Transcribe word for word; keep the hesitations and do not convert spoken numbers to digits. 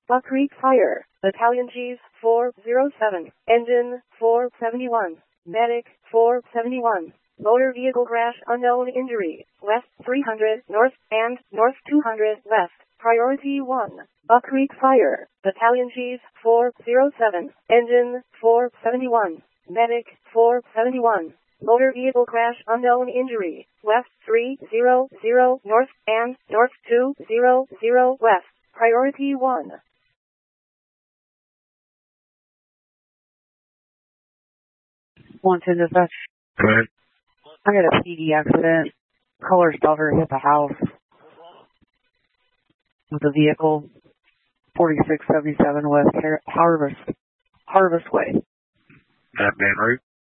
Buck Creek Fire, Battalion G's four oh seven, Engine four seventy-one, Medic four seventy-one, Motor Vehicle Crash Unknown Injury, West three hundred North and North two hundred West, Priority one, Buck Creek Fire, Battalion G's four oh seven, Engine four seventy-one, Medic four seventy-one, Motor Vehicle Crash Unknown Injury, West three hundred North and North two hundred West, Priority one. One to dispatch. Go ahead. I got a P D accident. Color stalker hit the house with a vehicle. forty-six seventy-seven West Har- Harvest Harvest Way. That man route?